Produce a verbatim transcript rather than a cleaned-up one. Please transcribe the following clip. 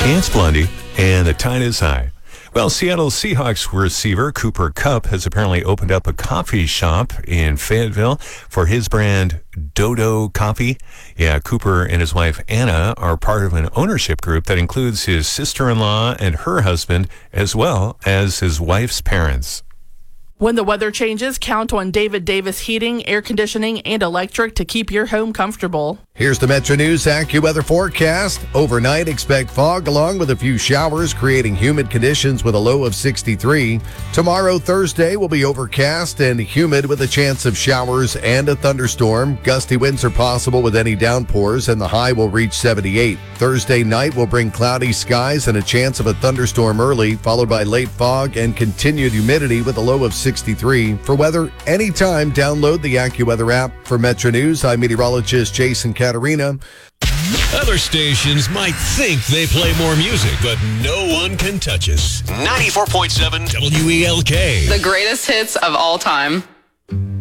It's Blondie, and the tide is high. Well, Seattle Seahawks receiver Cooper Kupp has apparently opened up a coffee shop in Fayetteville for his brand Dodo Coffee. Yeah, Cooper and his wife Anna are part of an ownership group that includes his sister-in-law and her husband, as well as his wife's parents. When the weather changes, count on David Davis Heating, Air Conditioning, and Electric to keep your home comfortable. Here's the Metro News AccuWeather forecast. Overnight, expect fog along with a few showers, creating humid conditions with a low of sixty-three. Tomorrow, Thursday, will be overcast and humid with a chance of showers and a thunderstorm. Gusty winds are possible with any downpours, and the high will reach seventy-eight. Thursday night will bring cloudy skies and a chance of a thunderstorm early, followed by late fog and continued humidity with a low of sixty-three. For weather anytime, download the AccuWeather app. For Metro News, I'm meteorologist Jason Caterina. Other stations might think they play more music, but no one can touch us. ninety-four point seven W E L K. The greatest hits of all time.